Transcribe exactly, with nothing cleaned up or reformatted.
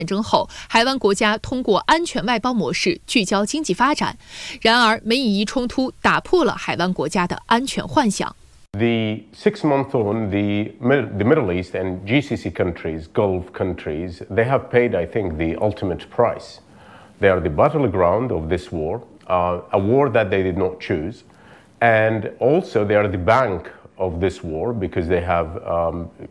战争后，海湾国家通过安全外包模式聚焦经济发展。然而，美以伊冲突打破了海湾国家的安全幻想。 The six month on, the, the Middle East and G C C countries, Gulf countries, they have paid, I think, the ultimate price. They are the battleground of this war, uh, a war that they did not choose. And also, they are the bank of this war because they have um,